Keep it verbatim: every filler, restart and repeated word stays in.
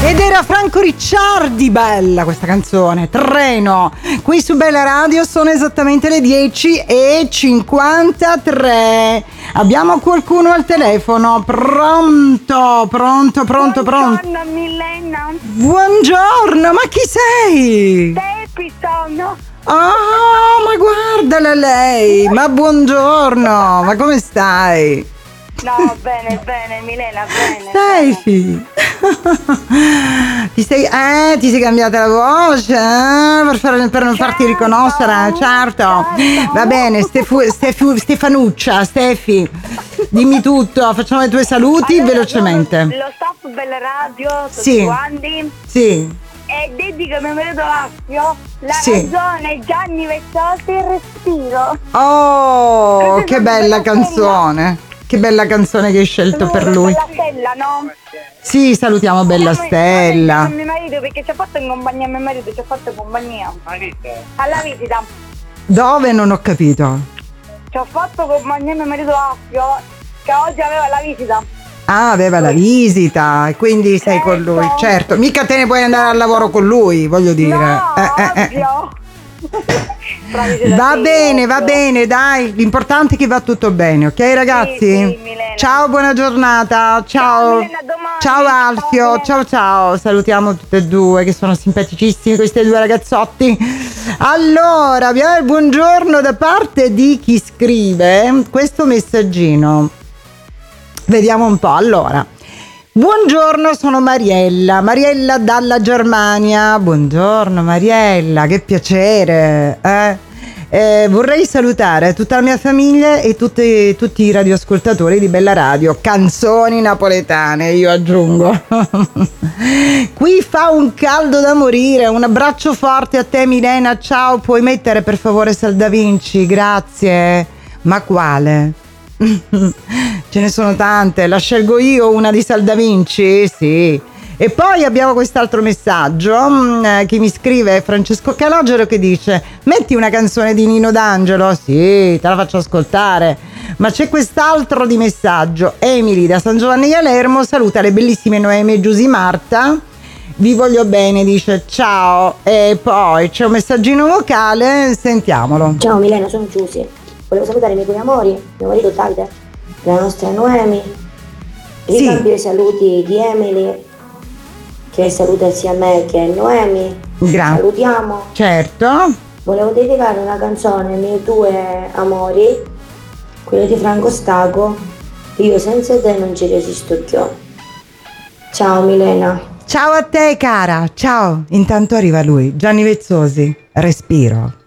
Ed era Franco Ricciardi, bella questa canzone, Treno. Qui su Bella Radio sono esattamente le dieci e cinquantatré. Abbiamo qualcuno al telefono? Pronto, pronto, pronto, pronto. Buongiorno Milena. Buongiorno, ma chi sei? Steffi sono. Oh, ma guardala lei, ma buongiorno, ma come stai? No, bene, bene, Milena, bene. Steffi, ti sei, eh, ti sei cambiata la voce eh, per, fare, per non farti Certo, riconoscere, certo. certo. Va bene, Stefu, Stefu, Stefanuccia, Stefi, dimmi tutto, facciamo i tuoi saluti Allora, velocemente. Lo, lo staff Bella Radio, tutti Sì. quanti. Sì. E dedica a mio marito Alfio la Sì. canzone Gianni Vezzosi Il Respiro. Oh, Così che sono bella bella canzone. Che bella canzone che hai scelto per lui. Bella Stella, no? Sì, salutiamo Bella Chiami- Stella. chiami mio marito perché ci ha fatto in compagnia mio marito, ci ha fatto compagnia. Alla visita. Dove? Non ho capito. Ci ho fatto compagnia mio marito Alfio che oggi aveva la visita. Ah, aveva la visita e quindi sei con lui. Certo. Certo, mica te ne puoi andare al lavoro con lui, voglio dire. No, Eh, eh, eh. ovvio. La visita Va sì, bene, va ovvio. bene, dai. L'importante è che va tutto bene, ok ragazzi? sì, Milena. Ciao, buona giornata. Ciao. Ciao, Milena, a domani. Ciao Ciao, Alfio, Milena. ciao ciao. Salutiamo tutte e due che sono simpaticissimi questi due ragazzotti. Allora, abbiamo il buongiorno da parte di chi scrive questo messaggino. Vediamo un po', allora. Buongiorno, sono Mariella, Mariella dalla Germania. Buongiorno Mariella, che piacere. Eh? Eh, vorrei salutare tutta la mia famiglia e tutti, tutti i radioascoltatori di Bella Radio. Canzoni napoletane, io aggiungo. Qui fa un caldo da morire. Un abbraccio forte a te Milena, ciao. Puoi mettere per favore Sal Da Vinci? Grazie. Ma quale? Ce ne sono tante, la scelgo io una di Sal Da Vinci? Sì. E poi abbiamo quest'altro messaggio mh, che mi scrive Francesco Calogero che dice: metti una canzone di Nino D'Angelo? Sì, te la faccio ascoltare. Ma c'è quest'altro di messaggio. Emily da San Giovanni Galermo saluta le bellissime Noemi e Giusy Marta. Vi voglio bene, dice ciao. E poi c'è un messaggino vocale, sentiamolo. Ciao Milena, sono Giusy. Volevo salutare i miei due amori, mio marito Davide, la nostra Noemi. Sì. Ricambio i saluti di Emily, che saluta sia me che Noemi. Grazie. Salutiamo. Certo. Volevo dedicare una canzone ai miei due amori, quello di Franco Staco, Io senza te non ci resisto più. Ciao Milena. Ciao a te cara, ciao. Intanto arriva lui, Gianni Vezzosi, Respiro.